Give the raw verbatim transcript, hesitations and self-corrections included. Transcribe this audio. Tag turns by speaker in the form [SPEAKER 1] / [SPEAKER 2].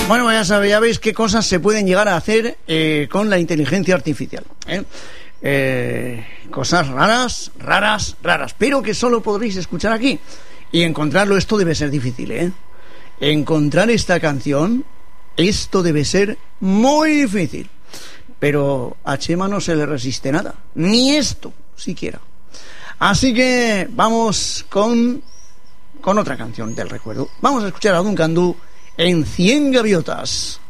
[SPEAKER 1] Bueno, ya sabéis, ya veis qué cosas se pueden llegar a hacer eh, con la inteligencia artificial. ¿eh? Eh, cosas raras, raras, raras, pero que solo podréis escuchar aquí. Y encontrarlo, esto debe ser difícil, ¿eh? Encontrar esta canción, esto debe ser muy difícil. Pero a Chema no se le resiste nada, ni esto siquiera. Así que vamos con, con otra canción del recuerdo. Vamos a escuchar a Duncan Du en Cien Gaviotas.